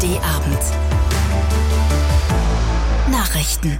ARD-Abend. Nachrichten.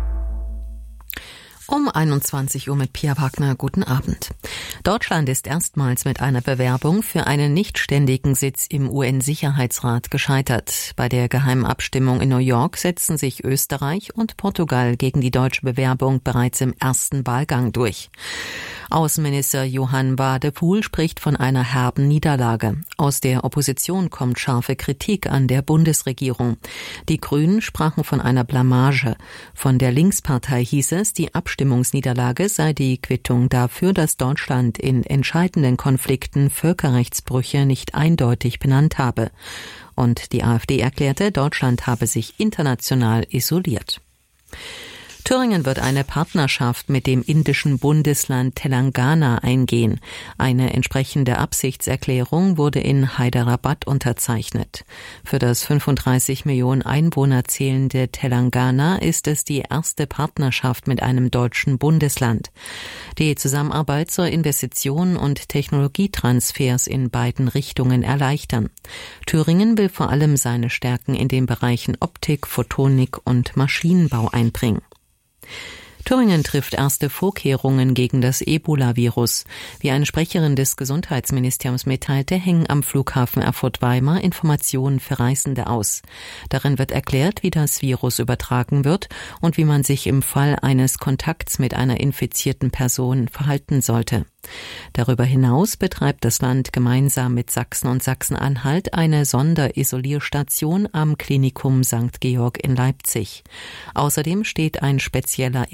Um 21 Uhr mit Pia Wagner. Guten Abend. Deutschland ist erstmals mit einer Bewerbung für einen nichtständigen Sitz im UN-Sicherheitsrat gescheitert. Bei der geheimen Abstimmung in New York setzten sich Österreich und Portugal gegen die deutsche Bewerbung bereits im ersten Wahlgang durch. Außenminister Johann Wadephul spricht von einer herben Niederlage. Aus der Opposition kommt scharfe Kritik an der Bundesregierung. Die Grünen sprachen von einer Blamage. Von der Linkspartei hieß es, die Abstimmungsniederlage sei die Quittung dafür, dass Deutschland in entscheidenden Konflikten Völkerrechtsbrüche nicht eindeutig benannt habe. Und die AfD erklärte, Deutschland habe sich international isoliert. Thüringen wird eine Partnerschaft mit dem indischen Bundesland Telangana eingehen. Eine entsprechende Absichtserklärung wurde in Hyderabad unterzeichnet. Für das 35 Millionen Einwohner zählende Telangana ist es die erste Partnerschaft mit einem deutschen Bundesland. Die Zusammenarbeit soll Investitionen und Technologietransfers in beiden Richtungen erleichtern. Thüringen will vor allem seine Stärken in den Bereichen Optik, Photonik und Maschinenbau einbringen. Thüringen trifft erste Vorkehrungen gegen das Ebola-Virus. Wie eine Sprecherin des Gesundheitsministeriums mitteilte, hängen am Flughafen Erfurt-Weimar Informationen für Reisende aus. Darin wird erklärt, wie das Virus übertragen wird und wie man sich im Fall eines Kontakts mit einer infizierten Person verhalten sollte. Darüber hinaus betreibt das Land gemeinsam mit Sachsen und Sachsen-Anhalt eine Sonderisolierstation am Klinikum St. Georg in Leipzig. Außerdem steht ein spezieller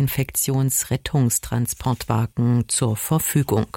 Infektionsrettungstransportwagen zur Verfügung.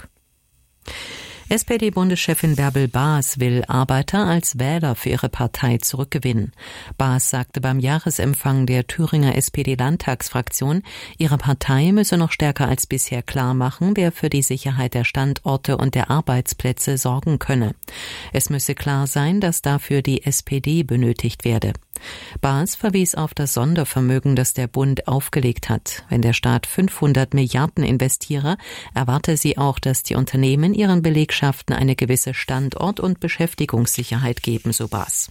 SPD-Bundeschefin Bärbel Baas will Arbeiter als Wähler für ihre Partei zurückgewinnen. Baas sagte beim Jahresempfang der Thüringer SPD-Landtagsfraktion, ihre Partei müsse noch stärker als bisher klar machen, wer für die Sicherheit der Standorte und der Arbeitsplätze sorgen könne. Es müsse klar sein, dass dafür die SPD benötigt werde. Baas verwies auf das Sondervermögen, das der Bund aufgelegt hat. Wenn der Staat 500 Milliarden investiere, erwarte sie auch, dass die Unternehmen ihren Belegschaften eine gewisse Standort- und Beschäftigungssicherheit geben, so Baas.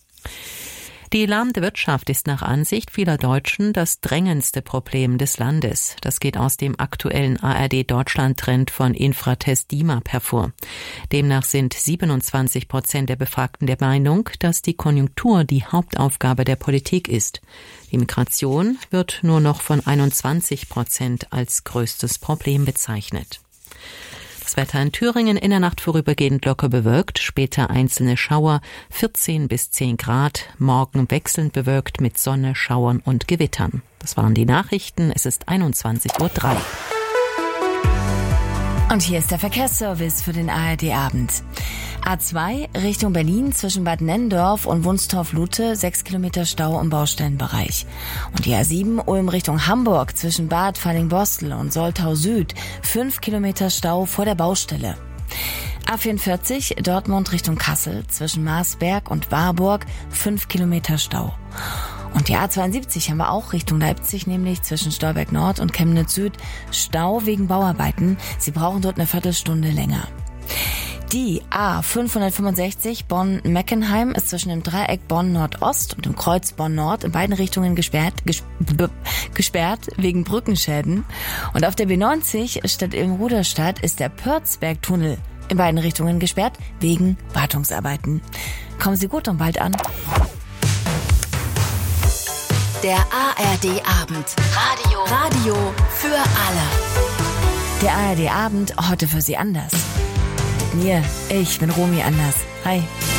Die lahmende Wirtschaft ist nach Ansicht vieler Deutschen das drängendste Problem des Landes. Das geht aus dem aktuellen ARD-Deutschland-Trend von Infratest DIMAP hervor. Demnach sind 27% der Befragten der Meinung, dass die Konjunktur die Hauptaufgabe der Politik ist. Die Migration wird nur noch von 21% als größtes Problem bezeichnet. Das Wetter in Thüringen in der Nacht vorübergehend locker bewölkt, später einzelne Schauer, 14 bis 10 Grad, morgen wechselnd bewölkt mit Sonne, Schauern und Gewittern. Das waren die Nachrichten, es ist 21:03 Uhr. Und hier ist der Verkehrsservice für den ARD-Abend. A2 Richtung Berlin zwischen Bad Nenndorf und Wunstorf-Lute 6 Kilometer Stau im Baustellenbereich. Und die A7 Ulm Richtung Hamburg zwischen Bad Fallingbostel und Soltau Süd 5 Kilometer Stau vor der Baustelle. A44 Dortmund Richtung Kassel zwischen Marsberg und Warburg 5 Kilometer Stau. Und die A72 haben wir auch Richtung Leipzig, nämlich zwischen Stolberg Nord und Chemnitz Süd Stau wegen Bauarbeiten. Sie brauchen dort eine Viertelstunde länger. Die A565 Bonn-Meckenheim ist zwischen dem Dreieck Bonn-Nordost und dem Kreuz Bonn-Nord in beiden Richtungen gesperrt wegen Brückenschäden. Und auf der B90 Stadt Ilm-Ruderstadt ist der Pörzberg-Tunnel in beiden Richtungen gesperrt wegen Wartungsarbeiten. Kommen Sie gut und bald an. Der ARD-Abend. Radio für alle. Der ARD-Abend heute für Sie anders. Mir, ich bin Romy Anders. Hi.